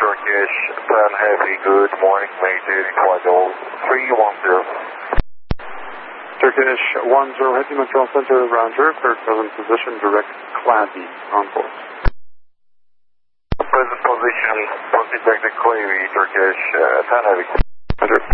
Turkish 10 Heavy, good morning, maintaining flight level 310. Turkish 10 Heavy, Montreal Center, roger, cleared present position, direct Clady, on course. Present position, proceed back to Clady, Turkish 10 Heavy. Roger.